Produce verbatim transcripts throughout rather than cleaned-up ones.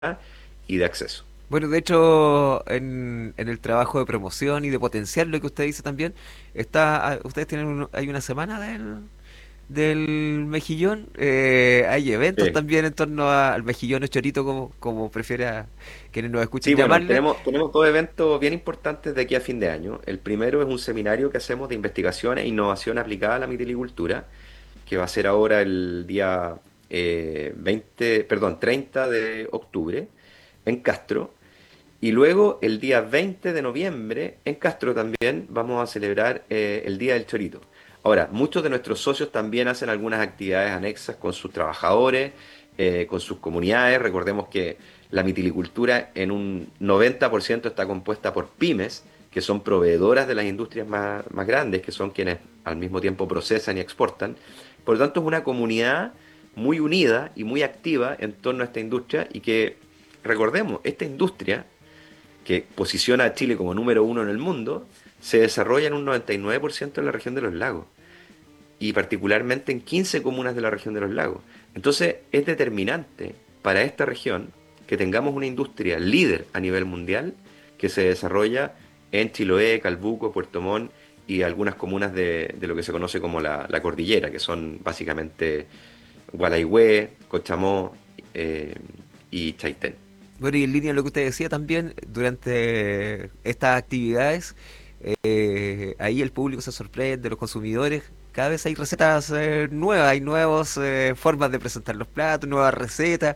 y de acceso. Bueno, de hecho, en, en el trabajo de promoción y de potenciar lo que usted dice también, está, ah, ustedes tienen un- hay una semana del, del mejillón, eh, hay eventos Sí. también en torno a- al mejillón o chorito, como, como prefiera quienes nos escuchen Sí, bueno, llamarle. tenemos, tenemos dos eventos bien importantes de aquí a fin de año. El primero es un seminario que hacemos de investigación e innovación aplicada a la mitilicultura, que va a ser ahora el día eh, veinte, perdón, treinta de octubre en Castro. Y luego el día veinte de noviembre en Castro también vamos a celebrar eh, el Día del Chorito. Ahora, muchos de nuestros socios también hacen algunas actividades anexas con sus trabajadores, eh, con sus comunidades. Recordemos que la mitilicultura en un noventa por ciento está compuesta por pymes, que son proveedoras de las industrias más, más grandes, que son quienes al mismo tiempo procesan y exportan. Por lo tanto, es una comunidad muy unida y muy activa en torno a esta industria y que, recordemos, esta industria que posiciona a Chile como número uno en el mundo, se desarrolla en un noventa y nueve por ciento en la región de los lagos y particularmente en quince comunas de la región de los lagos. Entonces es determinante para esta región que tengamos una industria líder a nivel mundial que se desarrolla en Chiloé, Calbuco, Puerto Montt y algunas comunas de, de lo que se conoce como la, la cordillera, que son básicamente Gualaigüe, Cochamó eh, y Chaitén. Bueno, y en línea a lo que usted decía también, durante estas actividades, eh, ahí el público se sorprende, los consumidores, cada vez hay recetas eh, nuevas, hay nuevas eh, formas de presentar los platos, nuevas recetas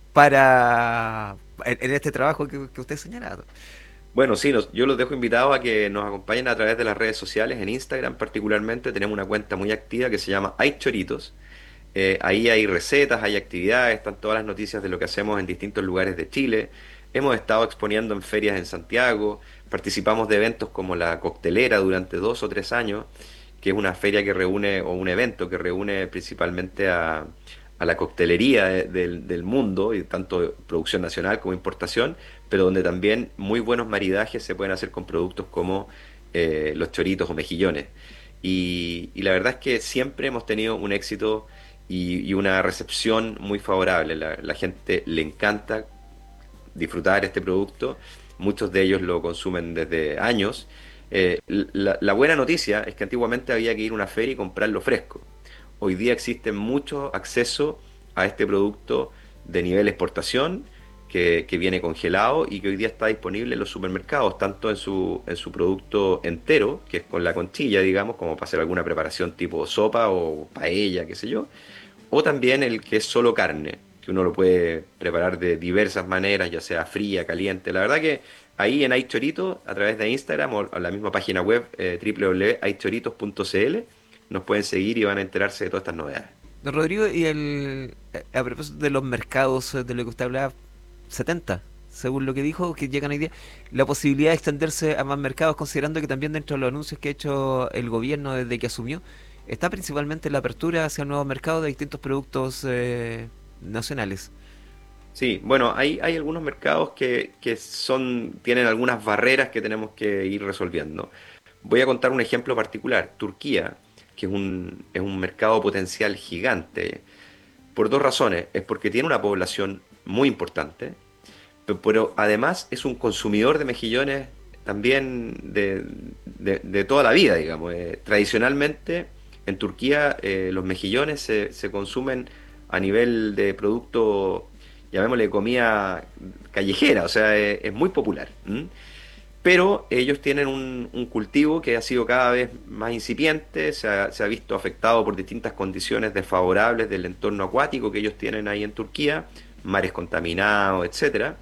para en, en este trabajo que, que usted señalado. Bueno, sí, los- yo los dejo invitados a que nos acompañen a través de las redes sociales. En Instagram particularmente tenemos una cuenta muy activa que se llama Hay Choritos. Eh, ahí hay recetas, hay actividades, están todas las noticias de lo que hacemos en distintos lugares de Chile. Hemos estado exponiendo en ferias en Santiago, participamos de eventos como la Coctelera durante dos o tres años, que es una feria que reúne, o un evento que reúne principalmente a, a la coctelería de- del, del mundo, y tanto producción nacional como importación, pero donde también muy buenos maridajes se pueden hacer con productos como eh, los choritos o mejillones. Y, y la verdad es que siempre hemos tenido un éxito y, y una recepción muy favorable. La, la gente le encanta disfrutar este producto. Muchos de ellos lo consumen desde años. Eh, la, la buena noticia es que antiguamente había que ir a una feria y comprarlo fresco. Hoy día existe mucho acceso a este producto de nivel exportación que, que viene congelado y que hoy día está disponible en los supermercados, tanto en su, en su producto entero, que es con la conchilla, digamos, como para hacer alguna preparación tipo sopa o paella, qué sé yo, o también el que es solo carne, que uno lo puede preparar de diversas maneras, ya sea fría, caliente. La verdad que ahí en iChorito, a través de Instagram o a la misma página web eh, w w w punto ichoritos punto c l, nos pueden seguir y van a enterarse de todas estas novedades. Don Rodrigo, y el, a propósito de los mercados eh, de lo que usted hablaba, setenta según lo que dijo, que llegan hoy día, la posibilidad de extenderse a más mercados, considerando que también dentro de los anuncios que ha hecho el gobierno desde que asumió, está principalmente la apertura hacia nuevos mercados de distintos productos eh, nacionales. Sí, bueno, hay, hay algunos mercados que, que son, tienen algunas barreras que tenemos que ir resolviendo. Voy a contar un ejemplo particular. Turquía, que es un, es un mercado potencial gigante, por dos razones. Es porque tiene una población muy importante, pe- pero además es un consumidor de mejillones también de, de- de toda la vida, digamos. Eh, tradicionalmente en Turquía eh, los mejillones se, se consumen a nivel de producto, llamémosle comida callejera, o sea, eh, es muy popular. ¿M? Pero ellos tienen un, un cultivo que ha sido cada vez más incipiente, se ha, se ha visto afectado por distintas condiciones desfavorables del entorno acuático que ellos tienen ahí en Turquía, mares contaminados, etcétera.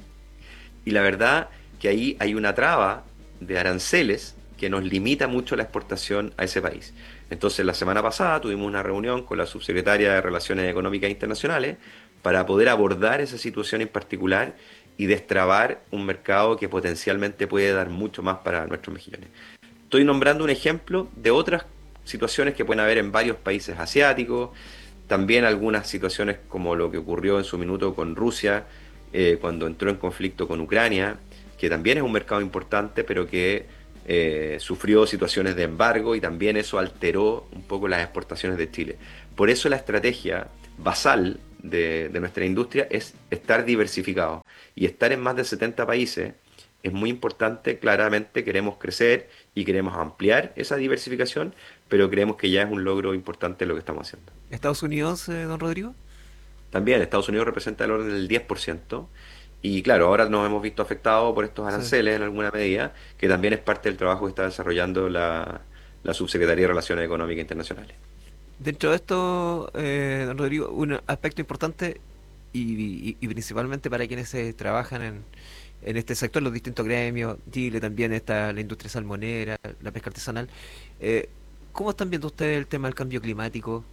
Y la verdad que ahí hay una traba de aranceles que nos limita mucho la exportación a ese país. Entonces, la semana pasada tuvimos una reunión con la subsecretaria de Relaciones Económicas Internacionales para poder abordar esa situación en particular y destrabar un mercado que potencialmente puede dar mucho más para nuestros mejillones. Estoy nombrando un ejemplo de otras situaciones que pueden haber en varios países asiáticos, también algunas situaciones como lo que ocurrió en su minuto con Rusia, eh, cuando entró en conflicto con Ucrania, que también es un mercado importante, pero que eh, sufrió situaciones de embargo y también eso alteró un poco las exportaciones de Chile. Por eso la estrategia basal de, de nuestra industria es estar diversificado. Y estar en más de setenta países es muy importante, claramente queremos crecer y queremos ampliar esa diversificación, pero creemos que ya es un logro importante lo que estamos haciendo. Estados Unidos, eh, don Rodrigo. También Estados Unidos representa el orden del diez por ciento y claro, ahora nos hemos visto afectados por estos Sí. aranceles en alguna medida, que también es parte del trabajo que está desarrollando la, la Subsecretaría de Relaciones Económicas Internacionales. Dentro de esto, eh, don Rodrigo, un aspecto importante y, y- y principalmente para quienes eh, trabajan en, en este sector, los distintos gremios, Chile también está la industria salmonera, la pesca artesanal. eh, ¿Cómo están viendo ustedes el tema del cambio climático?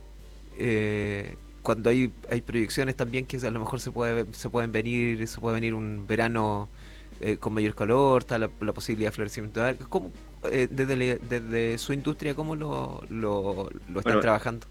Eh, cuando hay, hay proyecciones también que a lo mejor se puede se pueden venir, se puede venir un verano eh, con mayor calor, está la, la posibilidad de florecimiento de algas. ¿Cómo, eh, desde, la- desde su industria, cómo lo, lo, lo están Bueno, trabajando?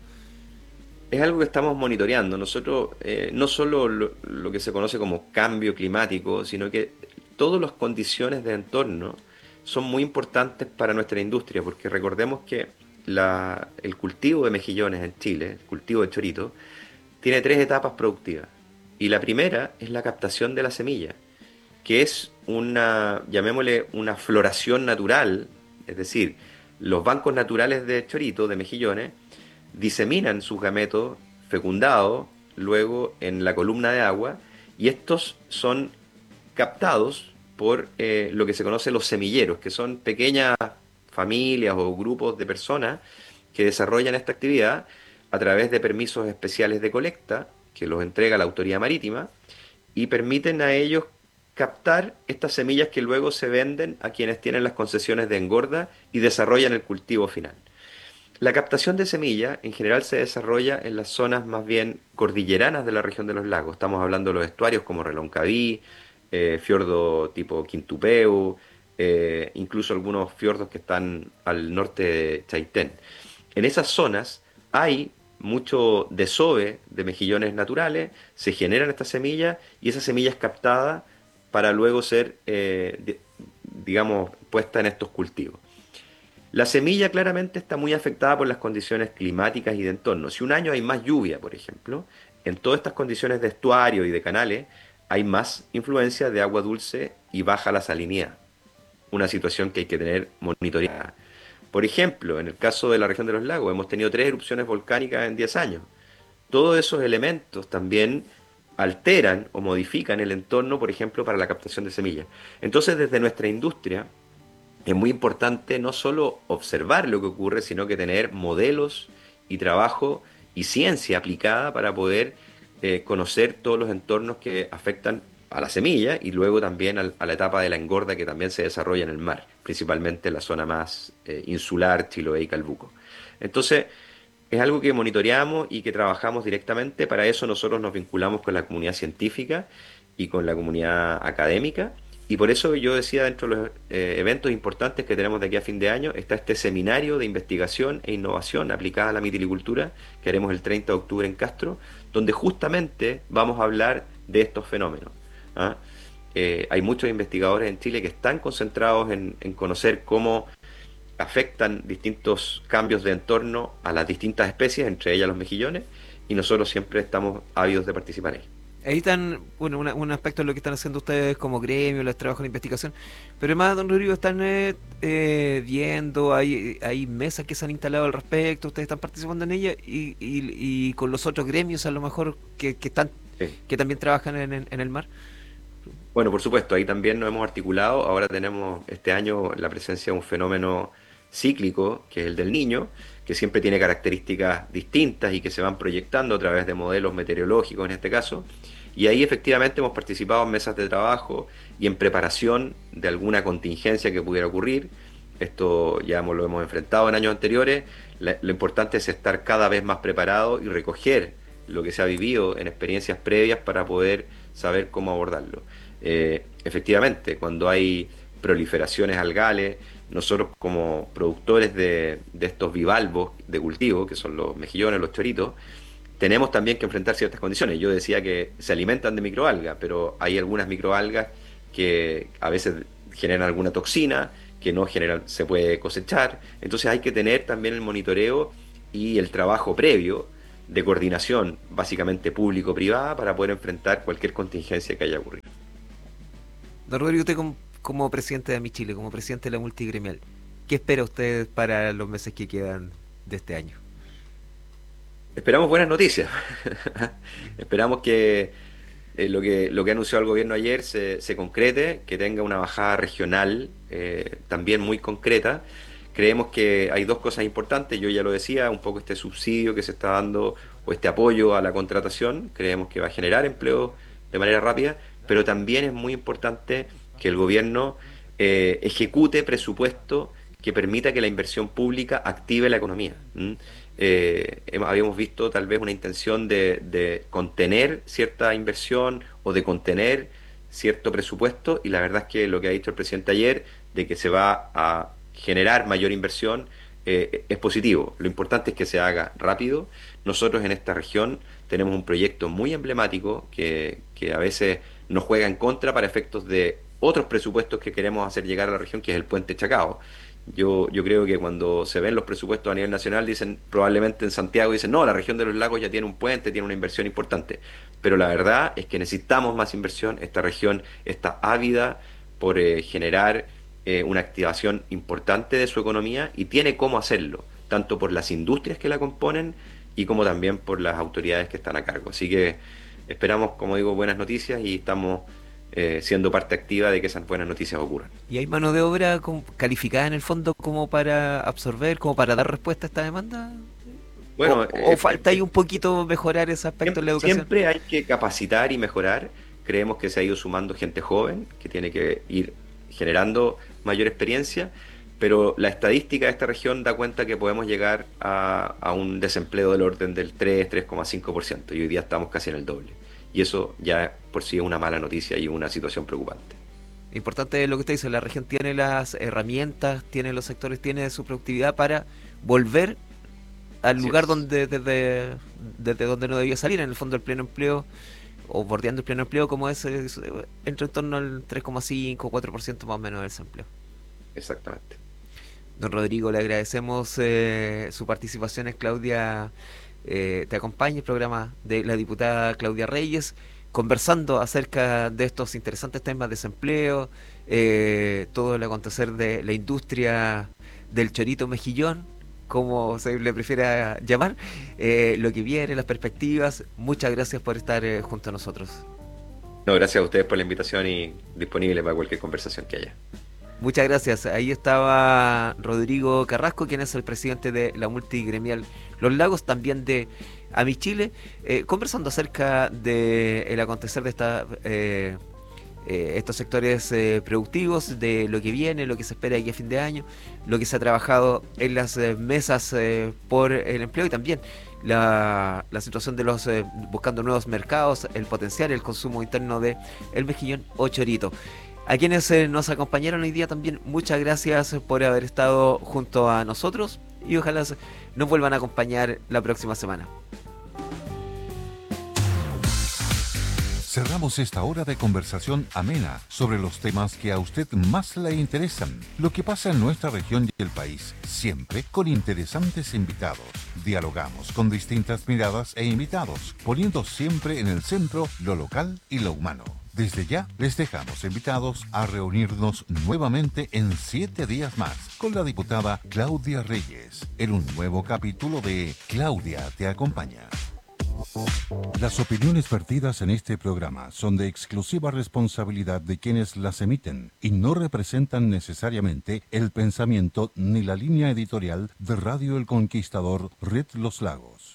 es algo que estamos monitoreando. Nosotros, eh, no solo lo, lo que se conoce como cambio climático, sino que todas las condiciones de entorno son muy importantes para nuestra industria, porque recordemos que la- el cultivo de mejillones en Chile, el cultivo de chorito, tiene tres etapas productivas. Y la primera es la captación de la semilla, que es una, llamémosle, una floración natural, es decir, los bancos naturales de chorito, de mejillones, diseminan sus gametos fecundados luego en la columna de agua y estos son captados por eh, lo que se conoce los semilleros, que son pequeñas familias o grupos de personas que desarrollan esta actividad a través de permisos especiales de colecta que los entrega la autoridad marítima y permiten a ellos captar estas semillas que luego se venden a quienes tienen las concesiones de engorda y desarrollan el cultivo final. La captación de semilla en general se desarrolla en las zonas más bien cordilleranas de la región de los lagos. Estamos hablando de los estuarios como Reloncaví, eh, fiordo tipo Quintupeu, eh, incluso algunos fiordos que están al norte de Chaitén. En esas zonas hay mucho desove de mejillones naturales, se generan estas semillas y esa semilla es captada para luego ser, eh, di- digamos, puesta en estos cultivos. La semilla claramente está muy afectada por las condiciones climáticas y de entorno. Si un año hay más lluvia, por ejemplo, en todas estas condiciones de estuario y de canales hay más influencia de agua dulce y baja la salinidad, una situación que hay que tener monitoreada. Por ejemplo, en el caso de la región de los lagos, hemos tenido tres erupciones volcánicas en diez años. Todos esos elementos también alteran o modifican el entorno, por ejemplo, para la captación de semillas. Entonces, desde nuestra industria, es muy importante no solo observar lo que ocurre, sino que tener modelos y trabajo y ciencia aplicada para poder eh, conocer todos los entornos que afectan a la semilla y luego también al- a la etapa de la engorda que también se desarrolla en el mar, principalmente en la zona más eh, insular, Chiloé y Calbuco. Entonces, es algo que monitoreamos y que trabajamos directamente. Para eso nosotros nos vinculamos con la comunidad científica y con la comunidad académica. Y por eso yo decía, dentro de los eh, eventos importantes que tenemos de aquí a fin de año, está este seminario de investigación e innovación aplicada a la mitilicultura que haremos el treinta de octubre en Castro, donde justamente vamos a hablar de estos fenómenos. ¿Ah? Eh, hay muchos investigadores en Chile que están concentrados en, en conocer cómo afectan distintos cambios de entorno a las distintas especies, entre ellas los mejillones, y nosotros siempre estamos ávidos de participar ahí. Ahí están, bueno, una- un aspecto de lo que están haciendo ustedes como gremio, los trabajos de investigación, pero además, don Rodrigo, están eh, eh, viendo, hay, hay mesas que se han instalado al respecto, ustedes están participando en ellas y, y- y con los otros gremios a lo mejor que, que están, Sí. que también trabajan en, en- en el mar. Bueno, por supuesto, ahí también nos hemos articulado. Ahora tenemos este año la presencia de un fenómeno cíclico, que es el del niño, que siempre tiene características distintas y que se van proyectando a través de modelos meteorológicos en este caso. Y ahí efectivamente hemos participado en mesas de trabajo y en preparación de alguna contingencia que pudiera ocurrir. Esto ya hemos- lo hemos enfrentado en años anteriores. La- lo importante es estar cada vez más preparado y recoger lo que se ha vivido en experiencias previas para poder saber cómo abordarlo. Eh, efectivamente, cuando hay proliferaciones algales, nosotros como productores de, de estos bivalvos de cultivo, que son los mejillones, los choritos, tenemos también que enfrentar ciertas condiciones. Yo decía que se alimentan de microalgas, pero hay algunas microalgas que a veces generan alguna toxina que no generan, se puede cosechar. Entonces hay que tener también el monitoreo y el trabajo previo de coordinación, básicamente público-privada, para poder enfrentar cualquier contingencia que haya ocurrido. Don Rodrigo, usted como, como presidente de AmiChile, como presidente de la multigremial, ¿qué espera usted para los meses que quedan de este año? Esperamos buenas noticias. Esperamos que eh, lo que lo que anunció el gobierno ayer se, se concrete, que tenga una bajada regional eh, también muy concreta. Creemos que hay dos cosas importantes, yo ya lo decía, un poco este subsidio que se está dando o este apoyo a la contratación, creemos que va a generar empleo de manera rápida, pero también es muy importante que el gobierno eh, ejecute presupuesto que permita que la inversión pública active la economía. ¿M? Eh, hem- habíamos visto tal vez una intención de, de contener cierta inversión o de contener cierto presupuesto, y la verdad es que lo que ha dicho el presidente ayer, de que se va a generar mayor inversión, eh, es positivo. Lo importante es que se haga rápido. Nosotros en esta región tenemos un proyecto muy emblemático que, que a veces nos juega en contra para efectos de otros presupuestos que queremos hacer llegar a la región, que es el puente Chacao. Yo, yo creo que cuando se ven los presupuestos a nivel nacional, dicen, probablemente en Santiago dicen, no, la región de los lagos ya tiene un puente, tiene una inversión importante. Pero la verdad es que necesitamos más inversión. Esta región está ávida por eh, generar eh, una activación importante de su economía, y tiene cómo hacerlo, tanto por las industrias que la componen y como también por las autoridades que están a cargo. Así que esperamos, como digo, buenas noticias, y estamos eh, siendo parte activa de que esas buenas noticias ocurran. ¿Y hay mano de obra com- calificada en el fondo como para absorber, como para dar respuesta a esta demanda? ¿O, Bueno, o eh, falta ahí eh, un poquito mejorar ese aspecto en Siempre, la educación? siempre hay que capacitar y mejorar. Creemos que se ha ido sumando gente joven que tiene que ir generando mayor experiencia, pero la estadística de esta región da cuenta que podemos llegar a, a un desempleo del orden del tres, tres coma cinco por ciento, y hoy día estamos casi en el doble. Y eso ya por sí es una mala noticia y una situación preocupante. Importante lo que usted dice, la región tiene las herramientas, tiene los sectores, tiene su productividad para volver al Así lugar es. donde desde, desde donde no debía salir, en el fondo el pleno empleo o bordeando el pleno empleo como es, es, eh, entre en torno al tres coma cinco o cuatro por ciento más o menos del desempleo. Exactamente. Don Rodrigo, le agradecemos eh, su participación en Claudia eh, Te Acompaña, el programa de la diputada Claudia Reyes, conversando acerca de estos interesantes temas de desempleo, eh, todo el acontecer de la industria del chorito mejillón, como se le prefiera llamar, eh, lo que viene, las perspectivas. Muchas gracias por estar eh, junto a nosotros. No, gracias a ustedes por la invitación, y disponible para cualquier conversación que haya. Muchas gracias. Ahí estaba Rodrigo Carrasco, quien es el presidente de la multigremial Los Lagos, también de AmiChile, eh, conversando acerca del acontecer de esta, eh, eh, estos sectores eh, productivos, de lo que viene, lo que se espera de aquí a fin de año, lo que se ha trabajado en las eh, mesas eh, por el empleo, y también la, la situación de los eh, buscando nuevos mercados, el potencial, el consumo interno de el mejillón o chorito. A quienes eh, nos acompañaron hoy día también, muchas gracias por haber estado junto a nosotros, y ojalá se- nos vuelvan a acompañar la próxima semana. Cerramos esta hora de conversación amena sobre los temas que a usted más le interesan, lo que pasa en nuestra región y el país, siempre con interesantes invitados. Dialogamos con distintas miradas e invitados, poniendo siempre en el centro lo local y lo humano. Desde ya les dejamos invitados a reunirnos nuevamente en siete días más con la diputada Claudia Reyes en un nuevo capítulo de Claudia Te Acompaña. Las opiniones vertidas en este programa son de exclusiva responsabilidad de quienes las emiten y no representan necesariamente el pensamiento ni la línea editorial de Radio El Conquistador Red Los Lagos.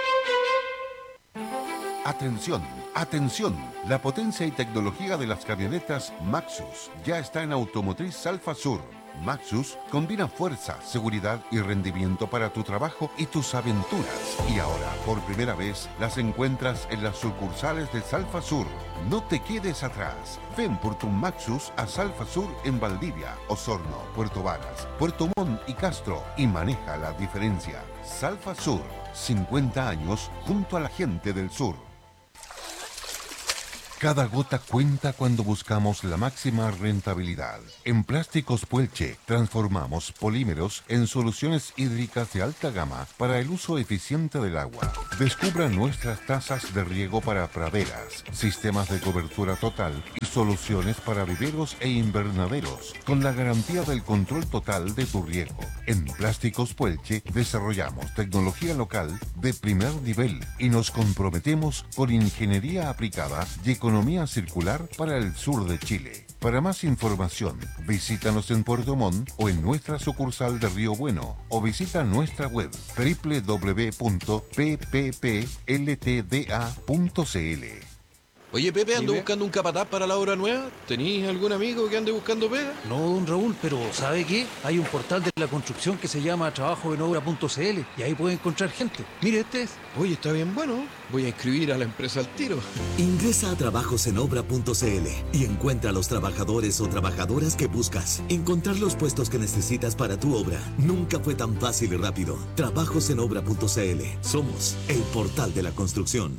Atención, atención. La potencia y tecnología de las camionetas Maxus ya está en Automotriz Alfa Sur. Maxus combina fuerza, seguridad y rendimiento para tu trabajo y tus aventuras. Y ahora, por primera vez, las encuentras en las sucursales de Salfa Sur. No te quedes atrás. Ven por tu Maxus a Salfa Sur en Valdivia, Osorno, Puerto Varas, Puerto Montt y Castro y maneja la diferencia. Salfa Sur, cincuenta años junto a la gente del sur. Cada gota cuenta cuando buscamos la máxima rentabilidad. En Plásticos Puelche transformamos polímeros en soluciones hídricas de alta gama para el uso eficiente del agua. Descubra nuestras tazas de riego para praderas, sistemas de cobertura total y soluciones para viveros e invernaderos, con la garantía del control total de tu riego. En Plásticos Puelche desarrollamos tecnología local de primer nivel y nos comprometemos con ingeniería aplicada y economía circular para el sur de Chile. Para más información, visítanos en Puerto Montt o en nuestra sucursal de Río Bueno o visita nuestra web doble u doble u doble u punto p p p l t d a punto c l. Oye, Pepe, ando Dime. buscando un capataz para la obra nueva. ¿Tenís algún amigo que ande buscando pega? No, don Raúl, pero ¿sabe qué? Hay un portal de la construcción que se llama trabajo en obra punto c l y ahí puede encontrar gente. Mire, este es. Oye, está bien bueno. Voy a inscribir a la empresa al tiro. Ingresa a trabajos en obra punto c l y encuentra a los trabajadores o trabajadoras que buscas. Encontrar los puestos que necesitas para tu obra nunca fue tan fácil y rápido. trabajos en obra punto c l. Somos el portal de la construcción.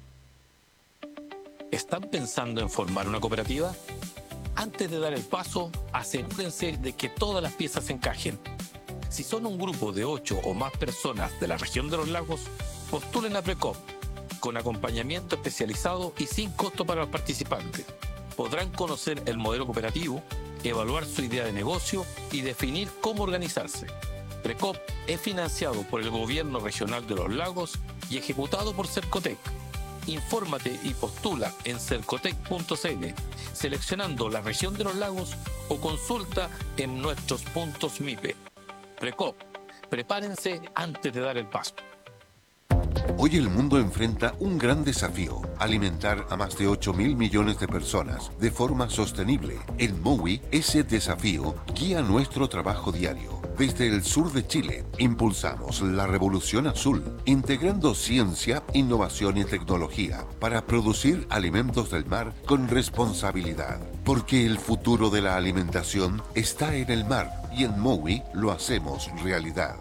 ¿Están pensando en formar una cooperativa? Antes de dar el paso, asegúrense de que todas las piezas encajen. Si son un grupo de ocho o más personas de la región de los lagos, postulen a Precop, con acompañamiento especializado y sin costo para los participantes. Podrán conocer el modelo cooperativo, evaluar su idea de negocio y definir cómo organizarse. Precop es financiado por el Gobierno Regional de los Lagos y ejecutado por Cercotec. Infórmate y postula en cercotec punto c l, seleccionando la región de los lagos o consulta en nuestros puntos M I P E. Precop, prepárense antes de dar el paso. Hoy el mundo enfrenta un gran desafío: alimentar a más de ocho mil millones de personas de forma sostenible. En Mowi, ese desafío guía nuestro trabajo diario. Desde el sur de Chile, impulsamos la revolución azul, integrando ciencia, innovación y tecnología para producir alimentos del mar con responsabilidad. Porque el futuro de la alimentación está en el mar y en Mowi lo hacemos realidad.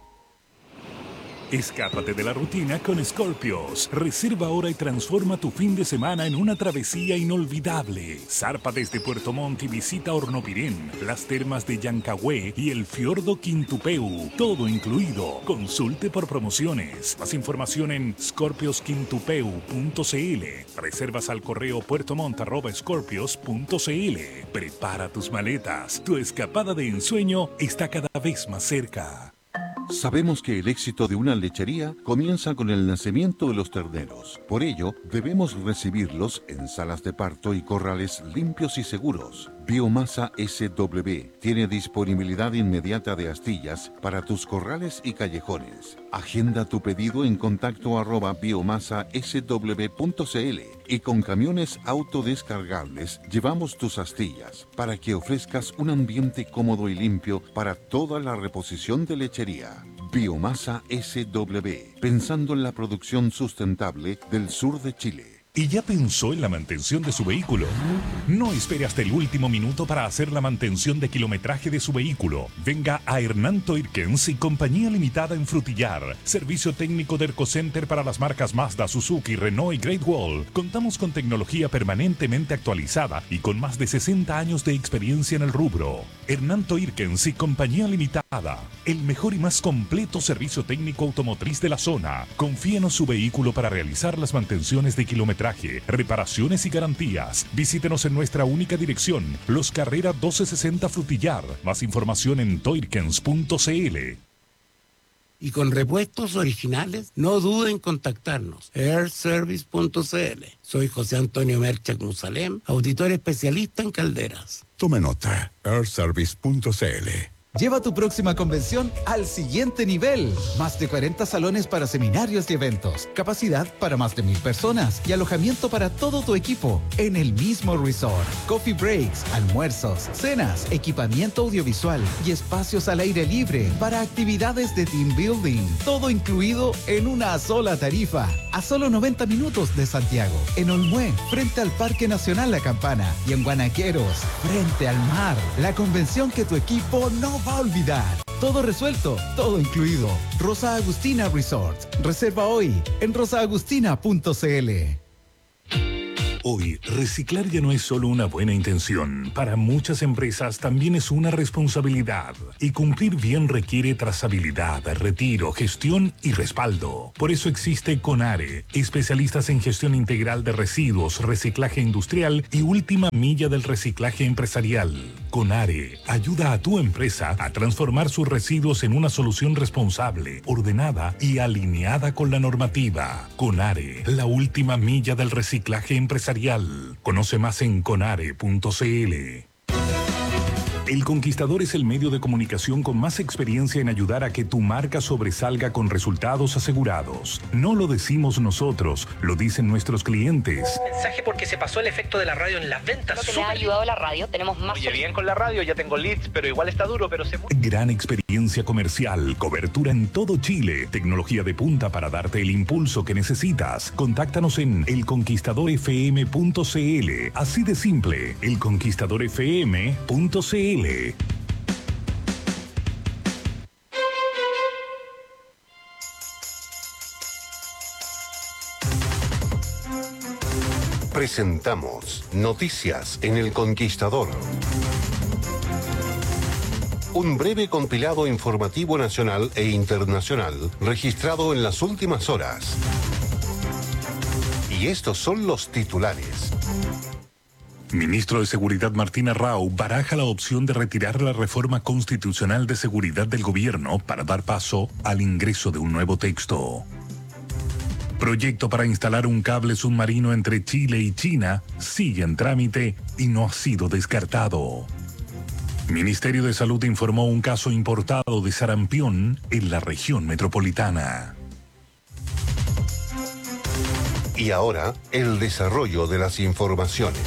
Escápate de la rutina con Scorpios. Reserva ahora y transforma tu fin de semana en una travesía inolvidable. Zarpa desde Puerto Montt y visita Hornopirén, las termas de Yancahue y el fiordo Quintupeu. Todo incluido. Consulte por promociones. Más información en scorpios quintupeu punto c l. Reservas al correo puertomont arroba scorpios punto c l. Prepara tus maletas. Tu escapada de ensueño está cada vez más cerca. Sabemos que el éxito de una lechería comienza con el nacimiento de los terneros. Por ello, debemos recibirlos en salas de parto y corrales limpios y seguros. Biomasa S W tiene disponibilidad inmediata de astillas para tus corrales y callejones. Agenda tu pedido en contacto arroba biomasa s w punto c l y con camiones autodescargables llevamos tus astillas para que ofrezcas un ambiente cómodo y limpio para toda la reposición de lechería. Biomasa S W, pensando en la producción sustentable del sur de Chile. ¿Y ya pensó en la mantención de su vehículo? No espere hasta el último minuto para hacer la mantención de kilometraje de su vehículo. Venga a Hernán Toirkens y Compañía Limitada en Frutillar. Servicio técnico de Ercocenter para las marcas Mazda, Suzuki, Renault y Great Wall. Contamos con tecnología permanentemente actualizada y con más de sesenta años de experiencia en el rubro. Hernán Toirkens y Compañía Limitada. El mejor y más completo servicio técnico automotriz de la zona. Confíenos su vehículo para realizar las mantenciones de kilometraje, reparaciones y garantías. Visítenos en nuestra única dirección, Los Carrera doce sesenta Frutillar. Más información en toirkens punto c l. Y con repuestos originales, no duden en contactarnos. air service punto c l. Soy José Antonio Mercha Musalem, auditor especialista en calderas. Tome nota, air service punto c l. Lleva tu próxima convención al siguiente nivel. Más de cuarenta salones para seminarios y eventos, capacidad para más de mil personas y alojamiento para todo tu equipo en el mismo resort. Coffee breaks, almuerzos, cenas, equipamiento audiovisual y espacios al aire libre para actividades de team building. Todo incluido en una sola tarifa. A solo noventa minutos de Santiago. En Olmué, frente al Parque Nacional La Campana. Y en Guanaqueros, frente al mar. La convención que tu equipo no va a olvidar. Todo resuelto, todo incluido. Rosa Agustina Resort. Reserva hoy en rosa agustina punto c l. Hoy, reciclar ya no es solo una buena intención. Para muchas empresas también es una responsabilidad. Y cumplir bien requiere trazabilidad, retiro, gestión y respaldo. Por eso existe CONARE, especialistas en gestión integral de residuos, reciclaje industrial y última milla del reciclaje empresarial. CONARE ayuda a tu empresa a transformar sus residuos en una solución responsable, ordenada y alineada con la normativa. CONARE, la última milla del reciclaje empresarial. Conoce más en conare punto c l. El Conquistador es el medio de comunicación con más experiencia en ayudar a que tu marca sobresalga con resultados asegurados. No lo decimos nosotros, lo dicen nuestros clientes. Mensaje porque se pasó el efecto de la radio en las ventas. Creo que me ha ayudado la radio, tenemos más... Oye, bien con la radio, ya tengo leads, pero igual está duro, pero se... Gran experiencia comercial, cobertura en todo Chile, tecnología de punta para darte el impulso que necesitas. Contáctanos en el conquistador f m punto c l. Así de simple, el conquistador f m punto c l. Presentamos Noticias en El Conquistador. Un breve compilado informativo nacional e internacional registrado en las últimas horas. Y estos son los titulares. Ministro de Seguridad Martín Arrau baraja la opción de retirar la reforma constitucional de seguridad del gobierno para dar paso al ingreso de un nuevo texto. Proyecto para instalar un cable submarino entre Chile y China sigue en trámite y no ha sido descartado. Ministerio de Salud informó un caso importado de sarampión en la región metropolitana. Y ahora, el desarrollo de las informaciones.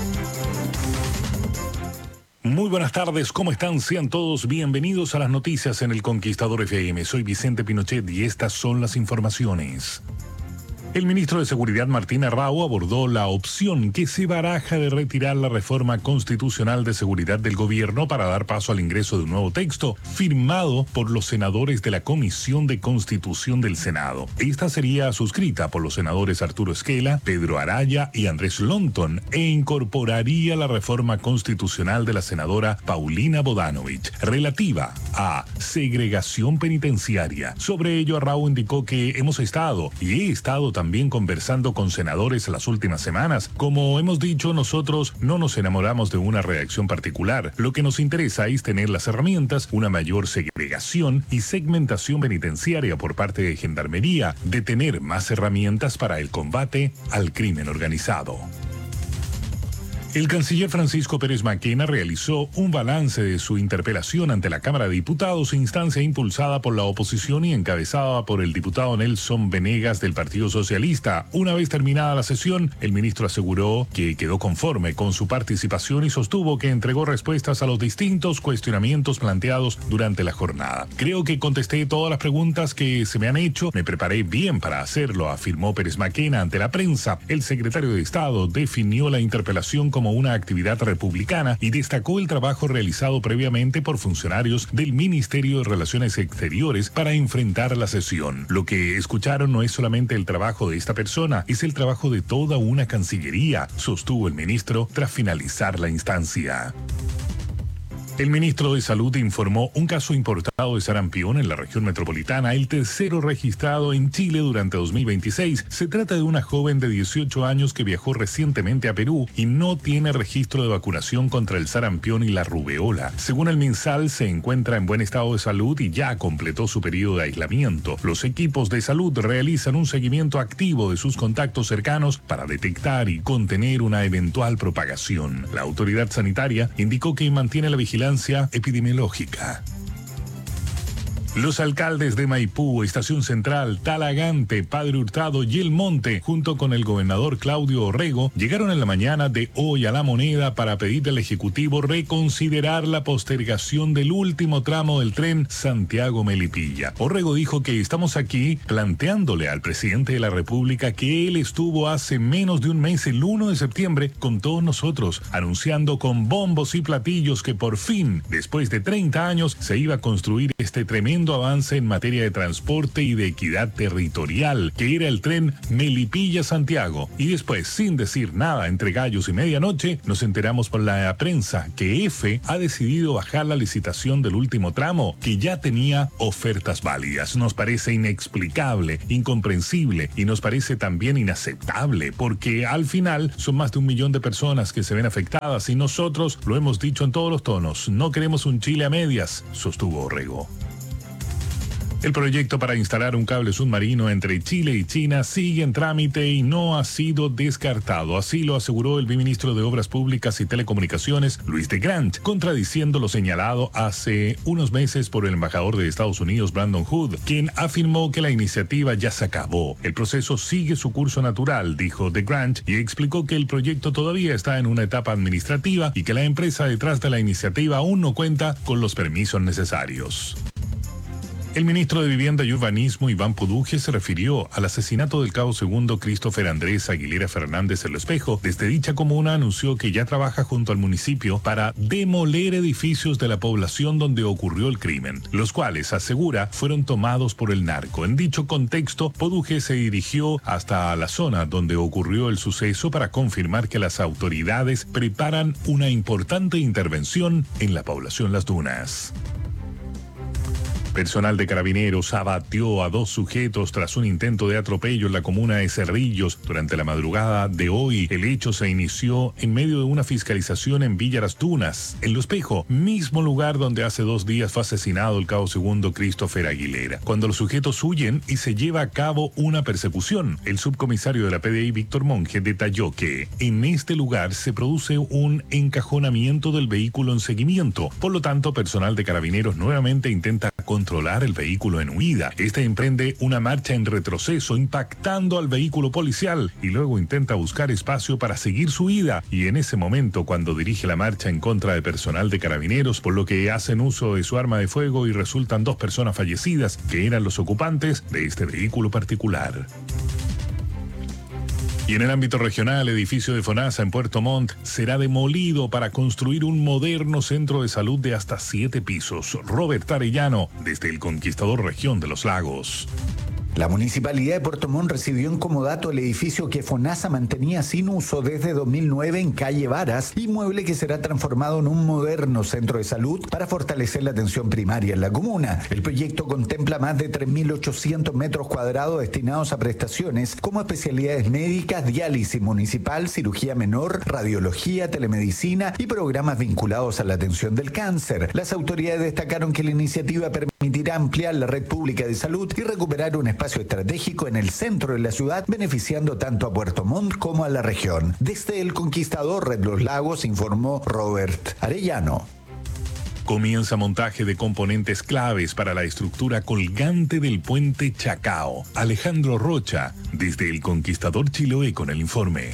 Muy buenas tardes, ¿cómo están? Sean todos bienvenidos a las noticias en El Conquistador F M. Soy Vicente Pinochet y estas son las informaciones. El ministro de Seguridad Martín Arrau abordó la opción que se baraja de retirar la reforma constitucional de seguridad del gobierno para dar paso al ingreso de un nuevo texto firmado por los senadores de la Comisión de Constitución del Senado. Esta sería suscrita por los senadores Arturo Esquela, Pedro Araya y Andrés Lonton e incorporaría la reforma constitucional de la senadora Paulina Bodanovich relativa a segregación penitenciaria. Sobre ello, Arrau indicó que hemos estado y he estado también conversando con senadores las últimas semanas. Como hemos dicho, nosotros no nos enamoramos de una redacción particular. Lo que nos interesa es tener las herramientas, una mayor segregación y segmentación penitenciaria por parte de Gendarmería, de tener más herramientas para el combate al crimen organizado. El canciller Francisco Pérez Maquena realizó un balance de su interpelación ante la Cámara de Diputados, instancia impulsada por la oposición y encabezada por el diputado Nelson Venegas del Partido Socialista. Una vez terminada la sesión, el ministro aseguró que quedó conforme con su participación y sostuvo que entregó respuestas a los distintos cuestionamientos planteados durante la jornada. Creo que contesté todas las preguntas que se me han hecho, me preparé bien para hacerlo, afirmó Pérez Maquena ante la prensa. El secretario de Estado definió la interpelación como como una actividad republicana y destacó el trabajo realizado previamente por funcionarios del Ministerio de Relaciones Exteriores para enfrentar la sesión. Lo que escucharon no es solamente el trabajo de esta persona, es el trabajo de toda una cancillería, sostuvo el ministro tras finalizar la instancia. El ministro de Salud informó un caso importado de sarampión en la región metropolitana, el tercero registrado en Chile durante dos mil veintiséis. Se trata de una joven de dieciocho años que viajó recientemente a Perú y no tiene registro de vacunación contra el sarampión y la rubeola. Según el MinSal, se encuentra en buen estado de salud y ya completó su periodo de aislamiento. Los equipos de salud realizan un seguimiento activo de sus contactos cercanos para detectar y contener una eventual propagación. La autoridad sanitaria indicó que mantiene la vigilancia epidemiológica. Los alcaldes de Maipú, Estación Central, Talagante, Padre Hurtado y El Monte, junto con el gobernador Claudio Orrego, llegaron en la mañana de hoy a La Moneda para pedir al Ejecutivo reconsiderar la postergación del último tramo del tren Santiago-Melipilla. Orrego dijo que estamos aquí planteándole al presidente de la República que él estuvo hace menos de un mes, el uno de septiembre, con todos nosotros, anunciando con bombos y platillos que por fin, después de treinta años, se iba a construir este tremendo tremendo avance en materia de transporte y de equidad territorial, que era el tren Melipilla-Santiago. Y después, sin decir nada, entre gallos y medianoche, nos enteramos por la prensa que EFE ha decidido bajar la licitación del último tramo, que ya tenía ofertas válidas. Nos parece inexplicable, incomprensible y nos parece también inaceptable, porque al final son más de un millón de personas que se ven afectadas y nosotros lo hemos dicho en todos los tonos, no queremos un Chile a medias, sostuvo Orrego. El proyecto para instalar un cable submarino entre Chile y China sigue en trámite y no ha sido descartado. Así lo aseguró el ministro de Obras Públicas y Telecomunicaciones, Luis de Grant, contradiciendo lo señalado hace unos meses por el embajador de Estados Unidos, Brandon Hood, quien afirmó que la iniciativa ya se acabó. El proceso sigue su curso natural, dijo de Grant, y explicó que el proyecto todavía está en una etapa administrativa y que la empresa detrás de la iniciativa aún no cuenta con los permisos necesarios. El ministro de Vivienda y Urbanismo, Iván Puduje, se refirió al asesinato del cabo segundo Christopher Andrés Aguilera Fernández en Lo Espejo. Desde dicha comuna anunció que ya trabaja junto al municipio para demoler edificios de la población donde ocurrió el crimen, los cuales, asegura, fueron tomados por el narco. En dicho contexto, Puduje se dirigió hasta la zona donde ocurrió el suceso para confirmar que las autoridades preparan una importante intervención en la población Las Dunas. Personal de Carabineros abatió a dos sujetos tras un intento de atropello en la comuna de Cerrillos. Durante la madrugada de hoy, el hecho se inició en medio de una fiscalización en Villa Las Dunas, en Lo Espejo, mismo lugar donde hace dos días fue asesinado el cabo segundo Christopher Aguilera. Cuando los sujetos huyen y se lleva a cabo una persecución, el subcomisario de la P D I, Víctor Monge, detalló que en este lugar se produce un encajonamiento del vehículo en seguimiento. Por lo tanto, personal de Carabineros nuevamente intenta controlar el vehículo en huida. Este emprende una marcha en retroceso, impactando al vehículo policial, y luego intenta buscar espacio para seguir su huida. Y en ese momento, cuando dirige la marcha en contra de personal de Carabineros, por lo que hacen uso de su arma de fuego y resultan dos personas fallecidas, que eran los ocupantes de este vehículo particular. Y en el ámbito regional, el edificio de FONASA en Puerto Montt será demolido para construir un moderno centro de salud de hasta siete pisos. Robert Arellano, desde el Conquistador, región de los Lagos. La Municipalidad de Puerto Montt recibió en comodato el edificio que FONASA mantenía sin uso desde dos mil nueve en calle Varas, inmueble que será transformado en un moderno centro de salud para fortalecer la atención primaria en la comuna. El proyecto contempla más de tres mil ochocientos metros cuadrados destinados a prestaciones como especialidades médicas, diálisis municipal, cirugía menor, radiología, telemedicina y programas vinculados a la atención del cáncer. Las autoridades destacaron que la iniciativa permitirá ampliar la red pública de salud y recuperar un espacio estratégico en el centro de la ciudad, beneficiando tanto a Puerto Montt como a la región. Desde el Conquistador, Red Los Lagos, informó Robert Arellano. Comienza montaje de componentes claves para la estructura colgante del puente Chacao. Alejandro Rocha, desde el Conquistador Chiloé, con el informe.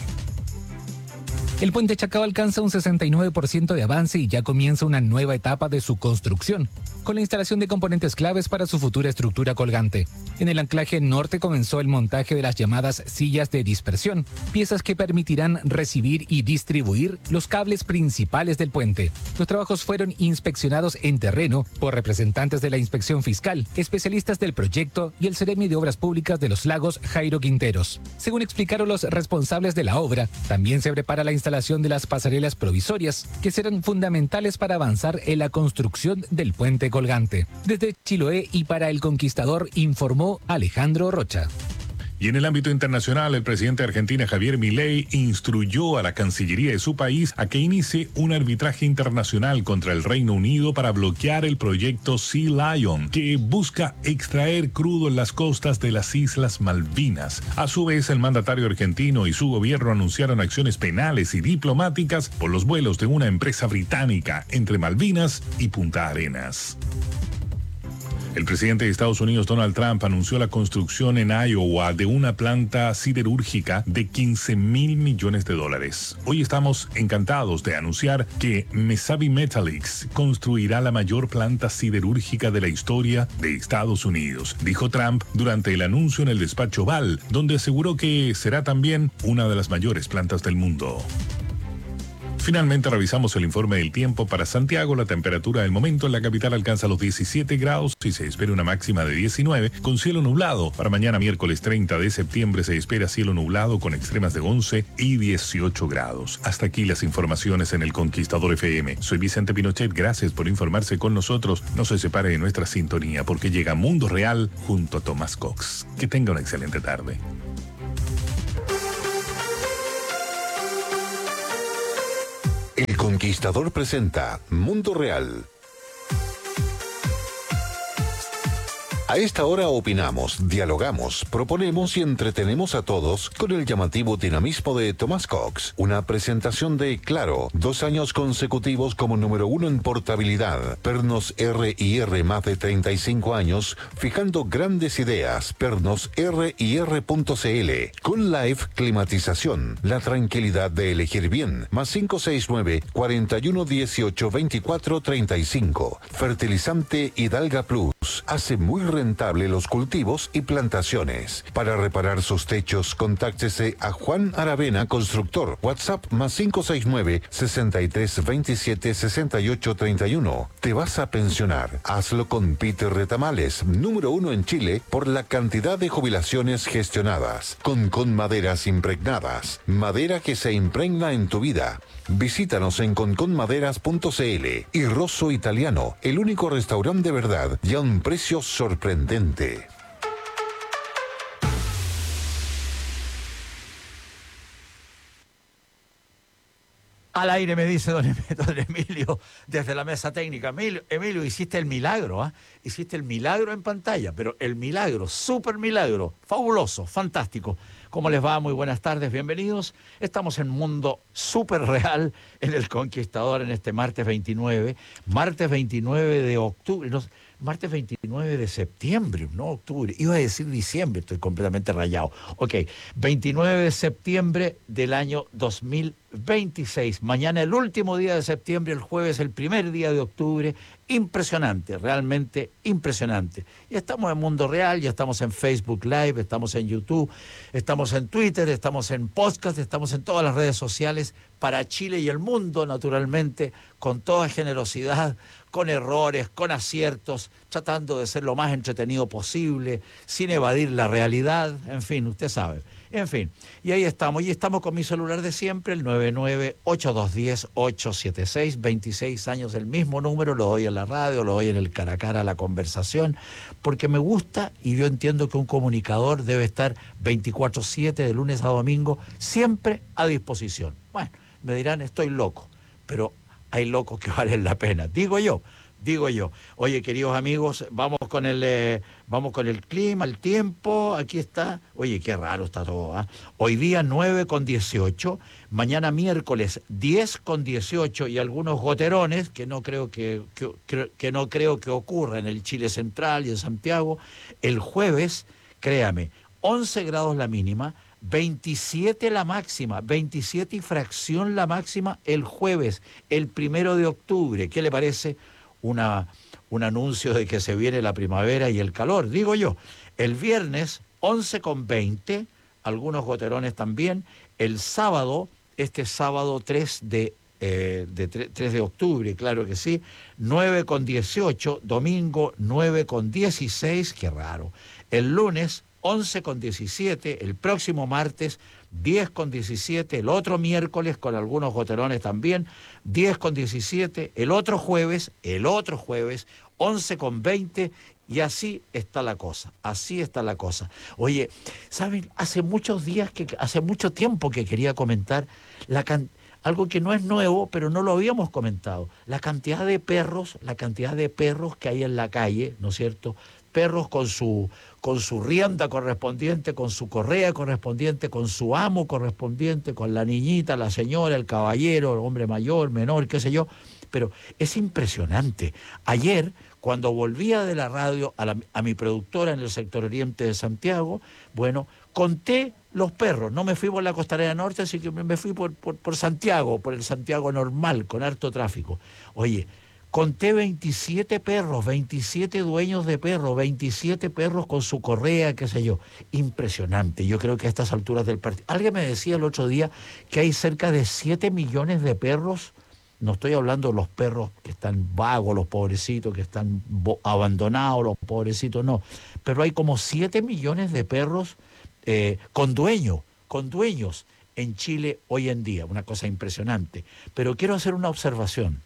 El puente Chacao alcanza un sesenta y nueve por ciento de avance y ya comienza una nueva etapa de su construcción, con la instalación de componentes claves para su futura estructura colgante. En el anclaje norte comenzó el montaje de las llamadas sillas de dispersión, piezas que permitirán recibir y distribuir los cables principales del puente. Los trabajos fueron inspeccionados en terreno por representantes de la Inspección Fiscal, especialistas del proyecto y el Seremi de Obras Públicas de Los Lagos, Jairo Quinteros. Según explicaron los responsables de la obra, también se prepara la instalación de las pasarelas provisorias, que serán fundamentales para avanzar en la construcción del puente colgante. Desde Chiloé y para El Conquistador, informó Alejandro Rocha. Y en el ámbito internacional, el presidente de Argentina, Javier Milei, instruyó a la Cancillería de su país a que inicie un arbitraje internacional contra el Reino Unido para bloquear el proyecto Sea Lion, que busca extraer crudo en las costas de las Islas Malvinas. A su vez, el mandatario argentino y su gobierno anunciaron acciones penales y diplomáticas por los vuelos de una empresa británica entre Malvinas y Punta Arenas. El presidente de Estados Unidos, Donald Trump, anunció la construcción en Iowa de una planta siderúrgica de quince mil millones de dólares. Hoy estamos encantados de anunciar que Mesabi Metallics construirá la mayor planta siderúrgica de la historia de Estados Unidos, dijo Trump durante el anuncio en el despacho Oval, donde aseguró que será también una de las mayores plantas del mundo. Finalmente revisamos el informe del tiempo para Santiago. La temperatura del momento en la capital alcanza los diecisiete grados y se espera una máxima de diecinueve con cielo nublado. Para mañana miércoles treinta de septiembre se espera cielo nublado con extremas de once y dieciocho grados. Hasta aquí las informaciones en el Conquistador F M. Soy Vicente Pinochet, gracias por informarse con nosotros. No se separe de nuestra sintonía porque llega Mundo Real junto a Tomás Cox. Que tenga una excelente tarde. El Conquistador presenta Mundo Real. A esta hora opinamos, dialogamos, proponemos y entretenemos a todos con el llamativo dinamismo de Tomás Cox. Una presentación de Claro, dos años consecutivos como número uno en portabilidad. Pernos R y R más de treinta y cinco años, fijando grandes ideas. Pernos R y R punto C L. Con Live Climatización, la tranquilidad de elegir bien. Más cinco seis nueve, cuarenta y uno dieciocho veinticuatro treinta y cinco. Fertilizante Hidalga Plus. Hace muy rentable los cultivos y plantaciones. Para reparar sus techos, contáctese a Juan Aravena Constructor. WhatsApp más cinco seis nueve, sesenta y tres veintisiete sesenta y ocho treinta y uno. ¿Te vas a pensionar? Hazlo con Peter Retamales, número uno en Chile por la cantidad de jubilaciones gestionadas. Con con maderas impregnadas. Madera que se impregna en tu vida. Visítanos en conconmaderas punto c l. Y Rosso Italiano, el único restaurante de verdad y a un precio sorprendente. Al aire me dice don, em don Emilio desde la mesa técnica. Emilio, Emilio hiciste el milagro, ¿ah? ¿eh? Hiciste el milagro en pantalla, pero el milagro, súper milagro, fabuloso, fantástico. ¿Cómo les va? Muy buenas tardes, bienvenidos. Estamos en Mundo Súper Real en El Conquistador en este martes veintinueve. Martes veintinueve de octubre, no, martes veintinueve de septiembre, no octubre. Iba a decir diciembre, estoy completamente rayado. Ok, veintinueve de septiembre del año dos mil veintiséis. Mañana el último día de septiembre, el jueves el primer día de octubre. Impresionante, realmente impresionante. Y estamos en Mundo Real, ya estamos en Facebook Live, estamos en YouTube, estamos en Twitter, estamos en podcast, estamos en todas las redes sociales para Chile y el mundo, naturalmente, con toda generosidad, con errores, con aciertos, tratando de ser lo más entretenido posible, sin evadir la realidad, en fin, usted sabe. En fin, y ahí estamos, y estamos con mi celular de siempre, el nueve nueve ocho dos uno cero ocho siete seis, veintiséis años, el mismo número, lo doy en la radio, lo doy en el cara a cara, la conversación, porque me gusta y yo entiendo que un comunicador debe estar veinticuatro siete de lunes a domingo, siempre a disposición. Bueno, me dirán, estoy loco, pero hay locos que valen la pena, digo yo. Digo yo, oye, queridos amigos, vamos con el eh, vamos con el clima, el tiempo, aquí está. Oye, qué raro está todo, ¿eh? Hoy día nueve con dieciocho, mañana miércoles diez con dieciocho y algunos goterones que no creo que, que, que no creo que ocurra en el Chile Central y en Santiago. El jueves, créame, once grados la mínima, veintisiete la máxima, veintisiete y fracción la máxima el jueves, el primero de octubre. ¿Qué le parece? Una, un anuncio de que se viene la primavera y el calor, digo yo. El viernes, once con veinte, algunos goterones también. El sábado, este sábado tres de, eh, de tres de octubre, claro que sí, nueve con dieciocho, domingo nueve con dieciséis, qué raro. El lunes, once con diecisiete, el próximo martes, diez con diecisiete, el otro miércoles con algunos goterones también, diez con diecisiete, el otro jueves, el otro jueves, once con veinte, y así está la cosa, así está la cosa. Oye, ¿saben? Hace muchos días, que hace mucho tiempo que quería comentar la can... algo que no es nuevo, pero no lo habíamos comentado, la cantidad de perros, la cantidad de perros que hay en la calle, ¿no es cierto?, perros con su, con su rienda correspondiente, con su correa correspondiente, con su amo correspondiente, con la niñita, la señora, el caballero, el hombre mayor, menor, qué sé yo. Pero es impresionante. Ayer, cuando volvía de la radio a, la, a mi productora en el sector oriente de Santiago, bueno, conté los perros. No me fui por la Costanera Norte, así que me fui por, por, por Santiago, por el Santiago normal, con harto tráfico. Oye, Conté veintisiete perros, veintisiete dueños de perros, veintisiete perros con su correa, qué sé yo. Impresionante. Yo creo que a estas alturas del partido... Alguien me decía el otro día que hay cerca de siete millones de perros. No estoy hablando de los perros que están vagos, los pobrecitos, que están abandonados, los pobrecitos, no. Pero hay como siete millones de perros eh, con dueños, con dueños en Chile hoy en día. Una cosa impresionante. Pero quiero hacer una observación.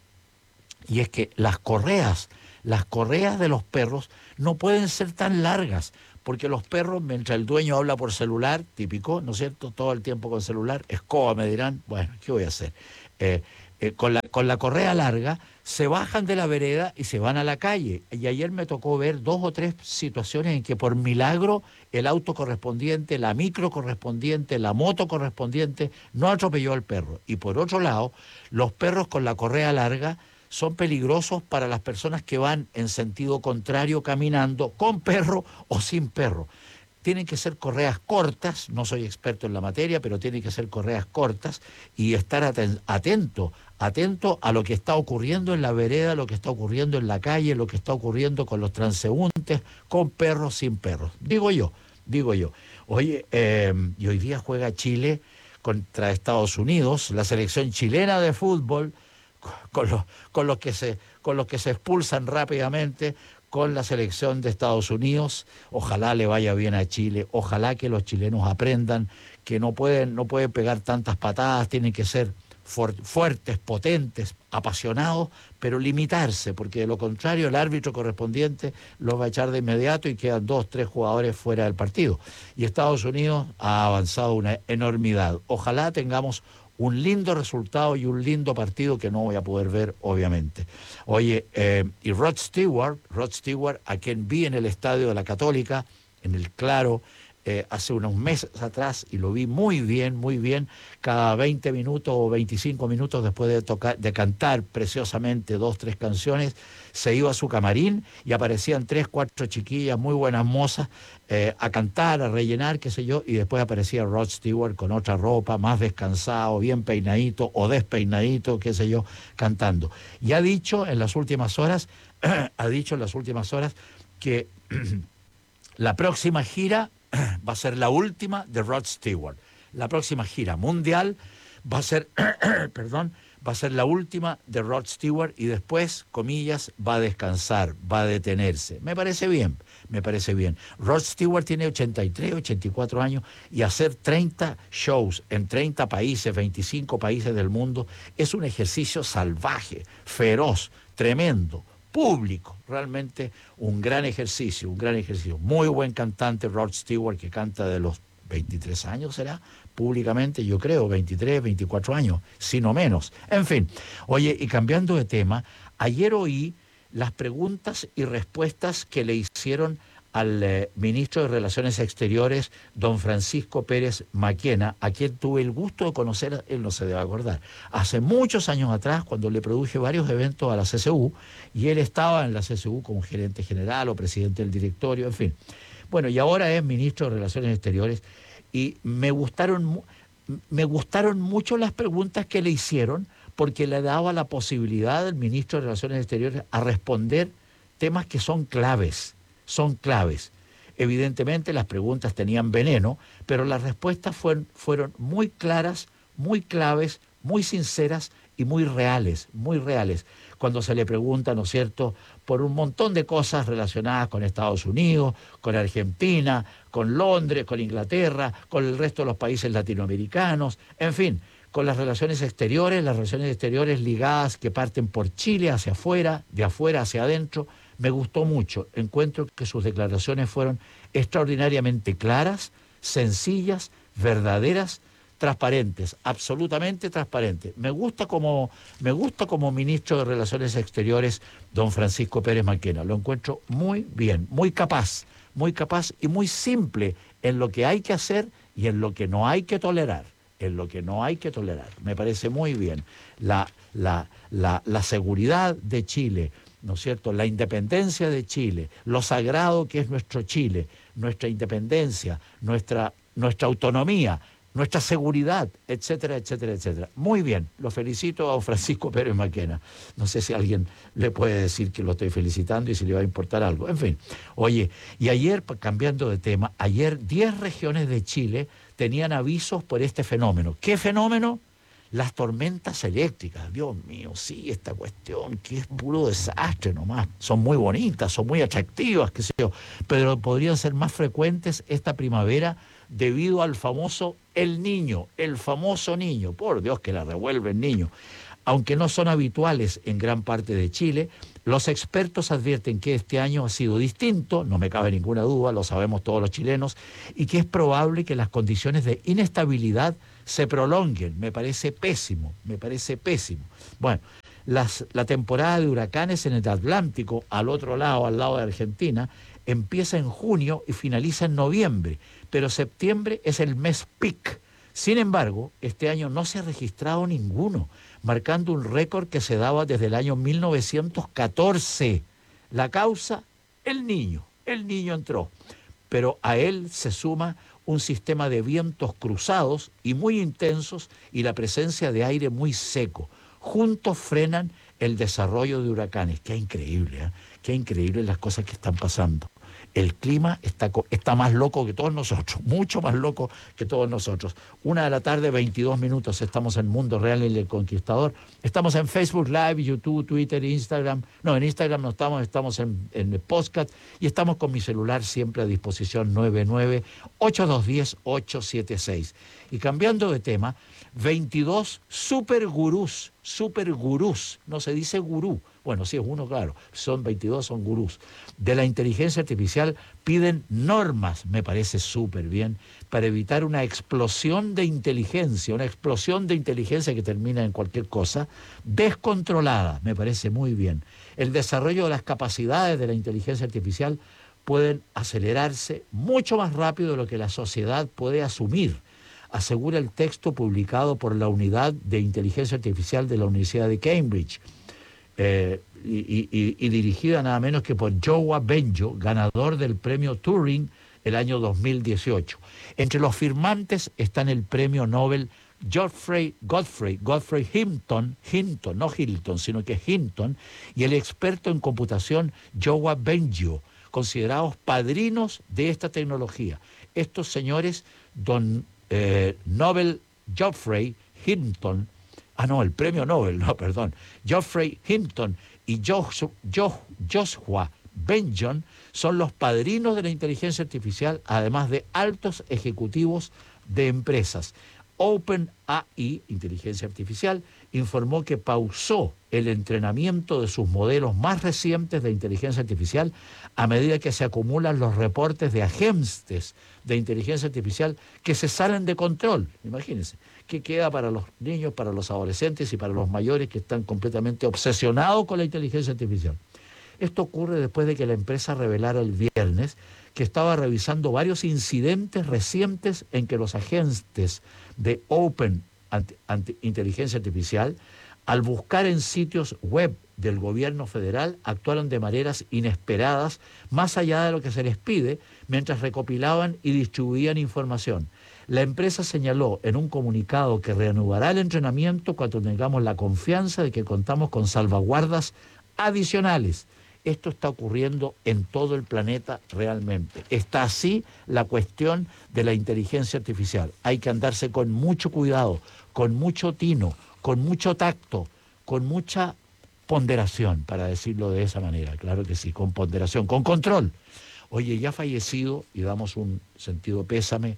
Y es que las correas, las correas de los perros no pueden ser tan largas, porque los perros, mientras el dueño habla por celular, típico, ¿no es cierto?, todo el tiempo con celular, escoba, me dirán, bueno, ¿qué voy a hacer? Eh, eh, con la, con la correa larga, se bajan de la vereda y se van a la calle. Y ayer me tocó ver dos o tres situaciones en que por milagro el auto correspondiente, la micro correspondiente, la moto correspondiente, no atropelló al perro. Y por otro lado, los perros con la correa larga son peligrosos para las personas que van en sentido contrario caminando, con perro o sin perro. Tienen que ser correas cortas, no soy experto en la materia, pero tienen que ser correas cortas y estar aten- atento, atento a lo que está ocurriendo en la vereda, lo que está ocurriendo en la calle, lo que está ocurriendo con los transeúntes, con perros, sin perros. Digo yo, digo yo. Oye, eh, y hoy día juega Chile contra Estados Unidos, la selección chilena de fútbol, con los, con los que se, con los que se expulsan rápidamente, con la selección de Estados Unidos. Ojalá le vaya bien a Chile, ojalá que los chilenos aprendan que no pueden, no pueden pegar tantas patadas, tienen que ser fuertes, potentes, apasionados, pero limitarse, porque de lo contrario el árbitro correspondiente los va a echar de inmediato y quedan dos, tres jugadores fuera del partido. Y Estados Unidos ha avanzado una enormidad. Ojalá tengamos un lindo resultado y un lindo partido que no voy a poder ver, obviamente. Oye, eh, y Rod Stewart, Rod Stewart, a quien vi en el estadio de la Católica, en el Claro, eh, hace unos meses atrás, y lo vi muy bien, muy bien, cada veinte minutos o veinticinco minutos después de tocar, de cantar preciosamente dos, tres canciones, se iba a su camarín y aparecían tres, cuatro chiquillas, muy buenas mozas, eh, a cantar, a rellenar, qué sé yo, y después aparecía Rod Stewart con otra ropa, más descansado, bien peinadito o despeinadito, qué sé yo, cantando. Y ha dicho en las últimas horas, ha dicho en las últimas horas que la próxima gira va a ser la última de Rod Stewart. La próxima gira mundial va a ser, perdón, va a ser la última de Rod Stewart y después, comillas, va a descansar, va a detenerse. Me parece bien, me parece bien. Rod Stewart tiene ochenta y tres, ochenta y cuatro años y hacer treinta shows en treinta países, veinticinco países del mundo, es un ejercicio salvaje, feroz, tremendo, público, realmente un gran ejercicio, un gran ejercicio. Muy buen cantante Rod Stewart, que canta de los veintitrés años, ¿será? Públicamente, yo creo, veintitrés, veinticuatro años, si no menos. En fin, oye, y cambiando de tema, ayer oí las preguntas y respuestas que le hicieron al eh, ministro de Relaciones Exteriores, don Francisco Pérez Maquena, a quien tuve el gusto de conocer, él no se debe acordar, hace muchos años atrás, cuando le produje varios eventos a la C C U, y él estaba en la C C U como gerente general o presidente del directorio, en fin. Bueno, y ahora es ministro de Relaciones Exteriores, y me gustaron, me gustaron mucho las preguntas que le hicieron, porque le daba la posibilidad al ministro de Relaciones Exteriores a responder temas que son claves, son claves. Evidentemente las preguntas tenían veneno, pero las respuestas fueron, fueron muy claras, muy claves, muy sinceras y muy reales, muy reales. Cuando se le pregunta, ¿no es cierto?, por un montón de cosas relacionadas con Estados Unidos, con Argentina, con Londres, con Inglaterra, con el resto de los países latinoamericanos, en fin, con las relaciones exteriores, las relaciones exteriores ligadas que parten por Chile hacia afuera, de afuera hacia adentro. Me gustó mucho. Encuentro que sus declaraciones fueron extraordinariamente claras, sencillas, verdaderas, transparentes, absolutamente transparentes. Me gusta como, me gusta como ministro de Relaciones Exteriores, don Francisco Pérez Maquena. Lo encuentro muy bien, muy capaz, muy capaz y muy simple en lo que hay que hacer y en lo que no hay que tolerar. En lo que no hay que tolerar. Me parece muy bien. La, la, la, la seguridad de Chile, ¿no es cierto?, la independencia de Chile, lo sagrado que es nuestro Chile, nuestra independencia, nuestra, nuestra autonomía, nuestra seguridad, etcétera, etcétera, etcétera. Muy bien, lo felicito a don Francisco Pérez Maquena. No sé si alguien le puede decir que lo estoy felicitando y si le va a importar algo. En fin, oye, y ayer, cambiando de tema, ayer diez regiones de Chile tenían avisos por este fenómeno. ¿Qué fenómeno? Las tormentas eléctricas. Dios mío, sí, esta cuestión que es puro desastre nomás. Son muy bonitas, son muy atractivas, qué sé yo, pero podrían ser más frecuentes esta primavera debido al famoso El Niño, el famoso Niño. Por Dios que la revuelve el Niño. Aunque no son habituales en gran parte de Chile, los expertos advierten que este año ha sido distinto, no me cabe ninguna duda, lo sabemos todos los chilenos, y que es probable que las condiciones de inestabilidad se prolonguen. Me parece pésimo, me parece pésimo. Bueno, las, la temporada de huracanes en el Atlántico, al otro lado, al lado de Argentina, empieza en junio y finaliza en noviembre, pero septiembre es el mes peak. Sin embargo, este año no se ha registrado ninguno, marcando un récord que se daba desde el año mil novecientos catorce. La causa, el Niño. El Niño entró, pero a él se suma un sistema de vientos cruzados y muy intensos y la presencia de aire muy seco. Juntos frenan el desarrollo de huracanes. Qué increíble, ¿eh? Qué increíble las cosas que están pasando. El clima está, está más loco que todos nosotros, mucho más loco que todos nosotros. Una de la tarde, veintidós minutos, estamos en Mundo Real y El Conquistador. Estamos en Facebook Live, YouTube, Twitter, Instagram. No, en Instagram no estamos, estamos en, en el podcast y estamos con mi celular siempre a disposición nueve nueve, ocho dos uno cero, ocho siete seis. Y cambiando de tema, veintidós super gurús, super gurús, no se dice gurú, bueno, sí es uno, claro, son veintidós, son gurús, de la inteligencia artificial piden normas, me parece súper bien, para evitar una explosión de inteligencia, una explosión de inteligencia que termina en cualquier cosa, descontrolada, me parece muy bien. El desarrollo de las capacidades de la inteligencia artificial pueden acelerarse mucho más rápido de lo que la sociedad puede asumir, asegura el texto publicado por la Unidad de Inteligencia Artificial de la Universidad de Cambridge, eh, y, y, y dirigida nada menos que por Joshua Bengio, ganador del premio Turing el año dos mil dieciocho. Entre los firmantes están el premio Nobel Geoffrey Godfrey, Godfrey Hinton, Hinton, no Hilton, sino que Hinton, y el experto en computación Joshua Bengio, considerados padrinos de esta tecnología. Estos señores, don Eh, Nobel Geoffrey Hinton, ah no, el premio Nobel, no, perdón, Geoffrey Hinton y Joshua, Joshua Bengio son los padrinos de la inteligencia artificial, además de altos ejecutivos de empresas. OpenAI, inteligencia artificial, informó que pausó el entrenamiento de sus modelos más recientes de inteligencia artificial a medida que se acumulan los reportes de agentes de inteligencia artificial que se salen de control. Imagínense, ¿qué queda para los niños, para los adolescentes y para los mayores que están completamente obsesionados con la inteligencia artificial? Esto ocurre después de que la empresa revelara el viernes que estaba revisando varios incidentes recientes en que los agentes de Open ante, ante Inteligencia Artificial, al buscar en sitios web del gobierno federal, actuaron de maneras inesperadas, más allá de lo que se les pide, mientras recopilaban y distribuían información. La empresa señaló en un comunicado que reanudará el entrenamiento cuando tengamos la confianza de que contamos con salvaguardas adicionales. Esto está ocurriendo en todo el planeta realmente. Está así la cuestión de la inteligencia artificial. Hay que andarse con mucho cuidado, con mucho tino, con mucho tacto, con mucha ponderación, para decirlo de esa manera. Claro que sí, con ponderación, con control. Oye, ya ha fallecido, y damos un sentido pésame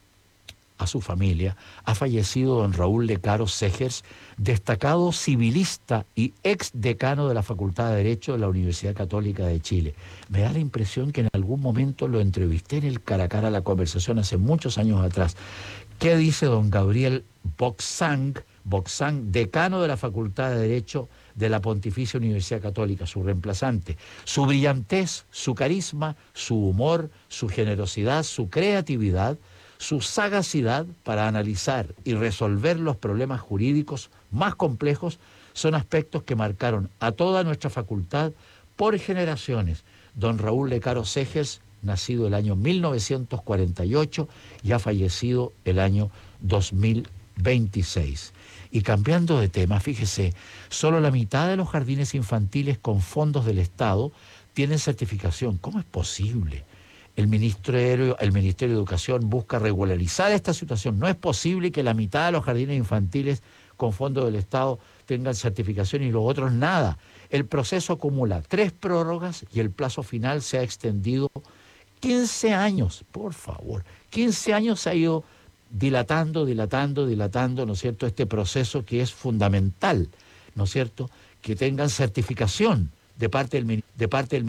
a su familia, ha fallecido don Raúl Lecaro Segers, destacado civilista y ex decano de la Facultad de Derecho de la Universidad Católica de Chile. Me da la impresión que en algún momento lo entrevisté en el cara a cara, la conversación hace muchos años atrás. ¿Qué dice don Gabriel Boxang, Boxang, decano de la Facultad de Derecho de la Pontificia Universidad Católica, su reemplazante? Su brillantez, su carisma, su humor, su generosidad, su creatividad, su sagacidad para analizar y resolver los problemas jurídicos más complejos son aspectos que marcaron a toda nuestra facultad por generaciones. Don Raúl Lecaro Segers, nacido el año mil novecientos cuarenta y ocho y ha fallecido el año dos mil veintiséis. Y cambiando de tema, fíjese, solo la mitad de los jardines infantiles con fondos del Estado tienen certificación. ¿Cómo es posible? El Ministerio, el Ministerio de Educación busca regularizar esta situación. No es posible que la mitad de los jardines infantiles con fondos del Estado tengan certificación y los otros nada. El proceso acumula tres prórrogas y el plazo final se ha extendido quince años, por favor. quince años se ha ido dilatando, dilatando, dilatando, ¿no es cierto?, este proceso que es fundamental, ¿no es cierto?, que tengan certificación de parte del, de parte del